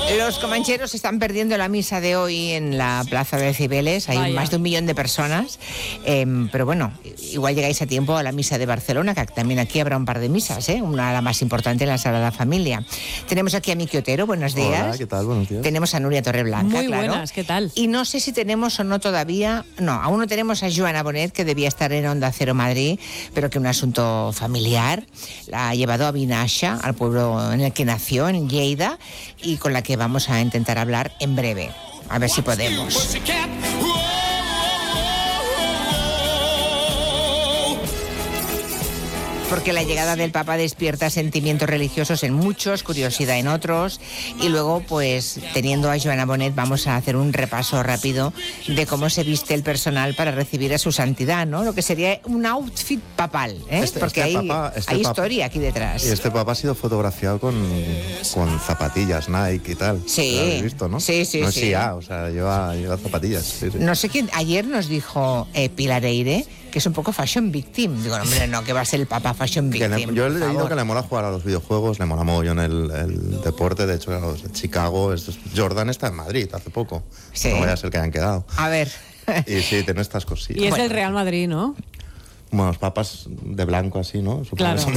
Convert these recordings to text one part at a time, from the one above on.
Los comancheros están perdiendo la misa de hoy en la Plaza de Cibeles. Hay más de 1 millón de personas. Pero bueno, igual llegáis a tiempo a la misa de Barcelona, que también aquí habrá un par de misas, una la más importante en la Sagrada Familia. Tenemos aquí a Miki Otero, buenos días. Hola, ¿qué tal? Buenos días. Tenemos a Núria Torreblanca, muy claro. Buenas, ¿qué tal? Y no sé si tenemos o no todavía... No, aún no tenemos a Joana Bonet, que debía estar en Onda Cero Madrid, pero que un asunto familiar la ha llevado a Vinaixa, al pueblo en el que nació, en Lleida, y con la que vamos a intentar hablar en breve. A ver si podemos. Porque la llegada del Papa despierta sentimientos religiosos en muchos, curiosidad en otros, y luego, pues, teniendo a Joana Bonet, vamos a hacer un repaso rápido de cómo se viste el personal para recibir a su santidad, ¿no? Lo que sería un outfit papal, porque hay historia aquí detrás. Y este Papa ha sido fotografiado con zapatillas Nike y tal. Sí. ¿Lo habéis visto, no? Sí. No es IA, o sea, lleva zapatillas. Sí. No sé quién, ayer nos dijo Pilar Eire, que es un poco fashion victim. Digo, hombre, no, que va a ser el Papa fashion victim. Yo he leído que le mola jugar a los videojuegos, le mola mogollón el deporte. De hecho, los de Chicago, Jordan está en Madrid hace poco. Sí. No vaya a ser que hayan quedado. A ver. Y sí, tiene estas cosillas. Y es del Real Madrid, ¿no? Bueno, los papas de blanco así, ¿no? Supongo Claro.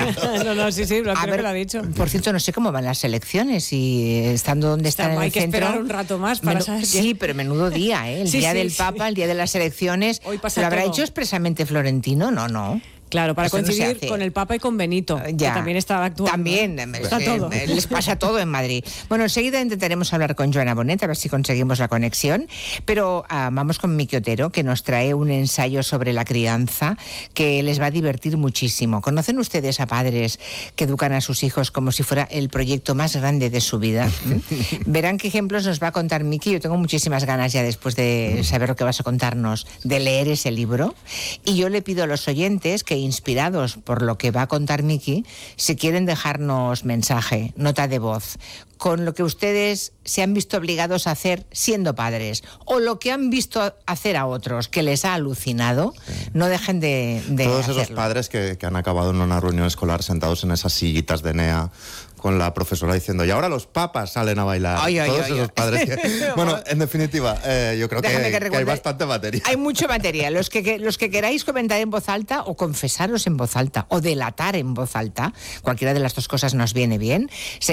que Sí, creo que lo ha dicho. Por cierto, no sé cómo van las elecciones y estando donde están en el centro... Hay que esperar un rato más para saber. Sí, pero menudo día, ¿eh? El día del Papa, el día de las elecciones. Hoy pasa ¿Lo habrá todo. hecho expresamente Florentino? No. Claro, para Eso no coincidir se hace. con el Papa y con Benito, que también estaba actuando. También, está todo. Les pasa todo en Madrid. Bueno, enseguida intentaremos hablar con Joana Bonet, a ver si conseguimos la conexión, pero vamos con Miki Otero, que nos trae un ensayo sobre la crianza que les va a divertir muchísimo. ¿Conocen ustedes a padres que educan a sus hijos como si fuera el proyecto más grande de su vida? Verán qué ejemplos nos va a contar Miki. Yo tengo muchísimas ganas ya, después de saber lo que vas a contarnos, de leer ese libro. Y yo le pido a los oyentes que, inspirados por lo que va a contar Miki, si quieren dejarnos mensaje, nota de voz, con lo que ustedes se han visto obligados a hacer siendo padres, o lo que han visto hacer a otros, que les ha alucinado, no dejen de todos hacerlo. esos padres que han acabado en una reunión escolar sentados en esas sillitas de NEA, con la profesora diciendo, y ahora los papas salen a bailar. Todos esos padres que... Bueno, en definitiva, yo creo que hay bastante materia. Hay mucho materia. Los que queráis comentar en voz alta, o confesaros en voz alta, o delatar en voz alta, cualquiera de las dos cosas nos viene bien.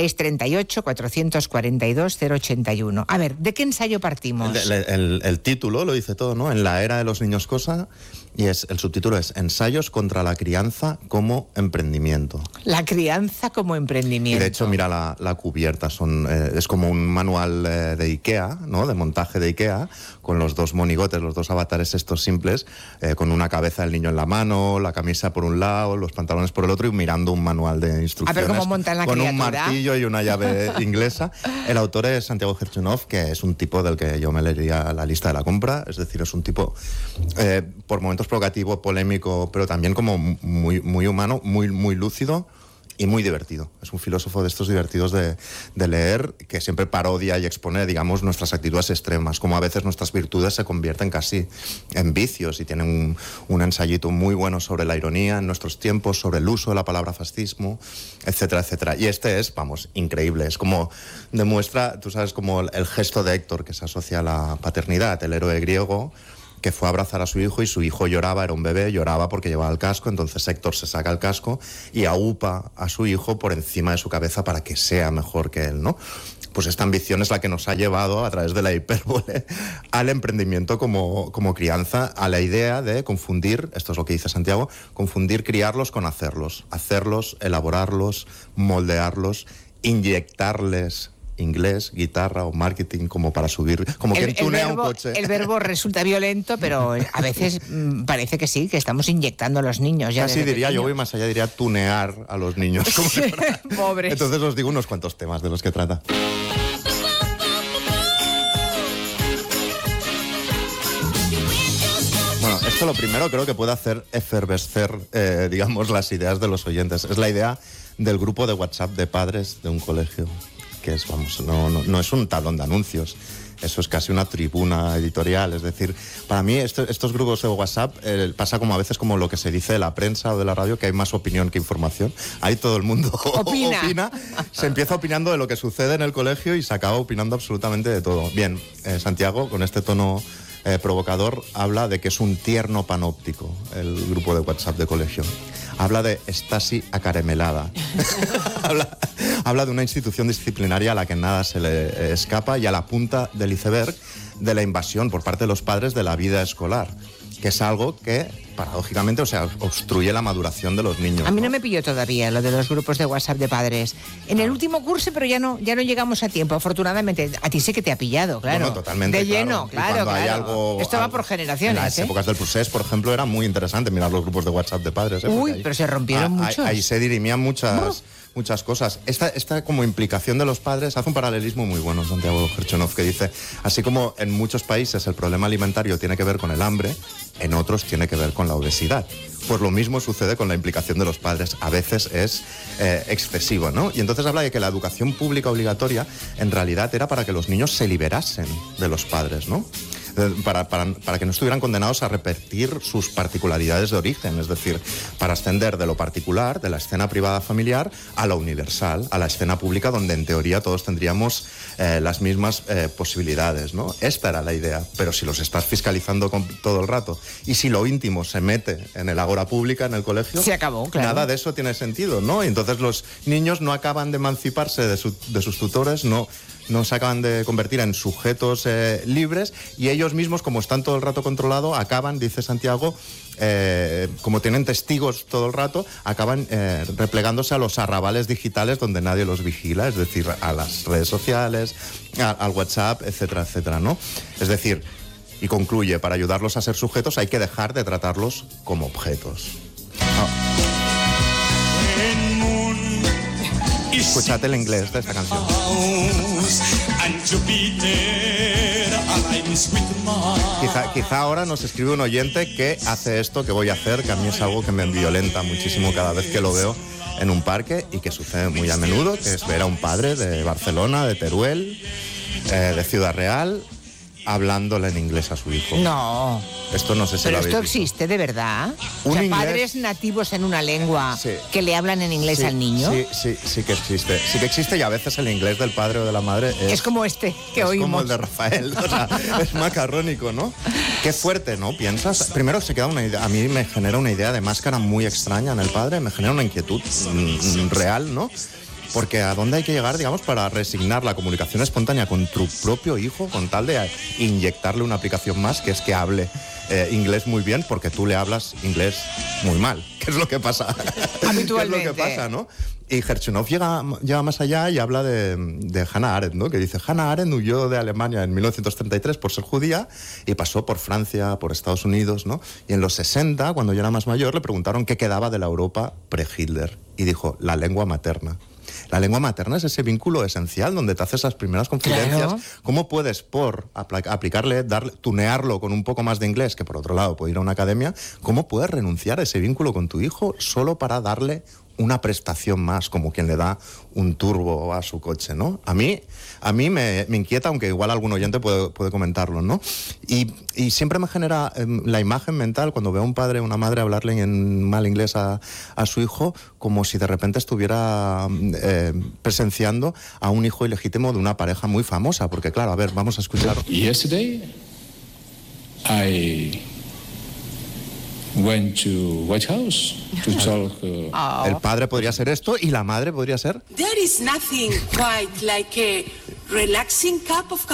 638-442-081. A ver, ¿de qué ensayo partimos? El título lo dice todo, ¿no? En la era de los niños cosa, y el subtítulo es Ensayos contra la crianza como emprendimiento. La crianza como emprendimiento. Y de hecho, mira la cubierta, es como un manual de Ikea, ¿no? De montaje de Ikea, con los dos monigotes, los dos avatares estos simples, con una cabeza del niño en la mano, la camisa por un lado, los pantalones por el otro, y mirando un manual de instrucciones. A ver cómo montan la criatura. Con un martillo y una llave inglesa. El autor es Santiago Gerchunov, que es un tipo del que yo me leería la lista de la compra, es decir, es un tipo por momentos provocativo, polémico, pero también como muy humano, muy lúcido y muy divertido. Es un filósofo de estos divertidos de leer, que siempre parodia y expone, digamos, nuestras actitudes extremas, como a veces nuestras virtudes se convierten casi en vicios, y tiene un ensayito muy bueno sobre la ironía en nuestros tiempos, sobre el uso de la palabra fascismo, etcétera, etcétera. Y este es, vamos, increíble. Es como demuestra, tú sabes, como el gesto de Héctor, que se asocia a la paternidad, el héroe griego, que fue a abrazar a su hijo y su hijo lloraba, era un bebé, lloraba porque llevaba el casco, entonces Héctor se saca el casco y aupa a su hijo por encima de su cabeza para que sea mejor que él, ¿no? Pues esta ambición es la que nos ha llevado, a través de la hipérbole, al emprendimiento como crianza, a la idea de confundir, esto es lo que dice Santiago, confundir criarlos con hacerlos, elaborarlos, moldearlos, inyectarles inglés, guitarra o marketing como para subir, como quien tunea un coche. El verbo resulta violento, pero a veces parece que sí, que estamos inyectando a los niños. Ya casi diría, yo voy más allá, diría tunear a los niños. Como pobres. Entonces os digo unos cuantos temas de los que trata. Bueno, esto lo primero creo que puede hacer efervescer, digamos, las ideas de los oyentes. Es la idea del grupo de WhatsApp de padres de un colegio. que es, vamos, no es un tablón de anuncios. Eso es casi una tribuna editorial. Es decir, para mí estos grupos de WhatsApp pasa como a veces como lo que se dice de la prensa o de la radio, que hay más opinión que información. Ahí todo el mundo opina. Se empieza opinando de lo que sucede en el colegio y se acaba opinando absolutamente de todo. Bien, Santiago, con este tono provocador, habla de que es un tierno panóptico el grupo de WhatsApp de colegio. Habla de Stasi acaramelada. habla de una institución disciplinaria a la que nada se le escapa y a la punta del iceberg de la invasión por parte de los padres de la vida escolar, que es algo que, paradójicamente, obstruye la maduración de los niños. A mí no me pilló todavía lo de los grupos de WhatsApp de padres. En el último curso, pero ya no llegamos a tiempo, afortunadamente. A ti sí que te ha pillado, claro. No, totalmente. De lleno, claro. Hay algo, esto va por generaciones. En las épocas del procés, por ejemplo, era muy interesante mirar los grupos de WhatsApp de padres. Uy, pero se rompieron muchos. Ahí se dirimían muchas cosas. Esta como implicación de los padres hace un paralelismo muy bueno, Santiago Gerchonov, que dice, así como en muchos países el problema alimentario tiene que ver con el hambre, en otros tiene que ver con la obesidad. Pues lo mismo sucede con la implicación de los padres. A veces es excesivo, ¿no? Y entonces habla de que la educación pública obligatoria en realidad era para que los niños se liberasen de los padres, ¿no? Para que no estuvieran condenados a repetir sus particularidades de origen, es decir, para ascender de lo particular, de la escena privada familiar, a lo universal, a la escena pública, donde en teoría todos tendríamos las mismas posibilidades, ¿no? Esta era la idea, pero si los estás fiscalizando todo el rato y si lo íntimo se mete en el agora pública, en el colegio, se acabó, claro. Nada de eso tiene sentido, ¿no? Y entonces los niños no acaban de emanciparse de sus tutores, no se acaban de convertir en sujetos libres y ellos mismos, como están todo el rato controlados, acaban, dice Santiago, como tienen testigos todo el rato, acaban replegándose a los arrabales digitales donde nadie los vigila, es decir, a las redes sociales, al WhatsApp, etcétera, etcétera, ¿no? Es decir, y concluye, para ayudarlos a ser sujetos hay que dejar de tratarlos como objetos. Escuchad el inglés de esta canción. Quizá ahora nos escribe un oyente que hace esto que voy a hacer, que a mí es algo que me violenta muchísimo cada vez que lo veo en un parque y que sucede muy a menudo, que es ver a un padre de Barcelona, de Teruel, de Ciudad Real, hablándole en inglés a su hijo. No. Esto no sé si pero lo habéis esto visto. existe de verdad. Inglés, padres nativos en una lengua sí, que le hablan en inglés al niño. Sí que existe. Sí que existe y a veces el inglés del padre o de la madre es como este que oímos. Es como el de Rafael. O sea, es macarrónico, ¿no? Qué fuerte, ¿no? Piensas. Primero se queda una idea. A mí me genera una idea de máscara muy extraña en el padre. Me genera una inquietud real, ¿no? Porque ¿a dónde hay que llegar, digamos, para resignar la comunicación espontánea con tu propio hijo con tal de inyectarle una aplicación más, que es que hable inglés muy bien porque tú le hablas inglés muy mal? ¿Qué es lo que pasa? Habitualmente. ¿Qué es lo que pasa, no? Y Gerchonov llega más allá y habla de Hannah Arendt, ¿no? Que dice, Hannah Arendt huyó de Alemania en 1933 por ser judía y pasó por Francia, por Estados Unidos, ¿no? Y en los 60, cuando ya era más mayor, le preguntaron qué quedaba de la Europa pre-Hitler. Y dijo, la lengua materna. La lengua materna es ese vínculo esencial donde te haces las primeras confidencias. Claro. ¿Cómo puedes, por aplicarle, tunearlo con un poco más de inglés, que por otro lado puede ir a una academia, cómo puedes renunciar a ese vínculo con tu hijo solo para darle una prestación más, como quien le da un turbo a su coche, ¿no? A mí me inquieta, aunque igual algún oyente puede comentarlo, ¿no? Y siempre me genera la imagen mental cuando veo a un padre o una madre hablarle en mal inglés a su hijo, como si de repente estuviera presenciando a un hijo ilegítimo de una pareja muy famosa, porque claro, a ver, vamos a escuchar. Yesterday, I went to White House to talk. El padre podría ser esto y la madre podría ser. There is nothing quite like a relaxing cup of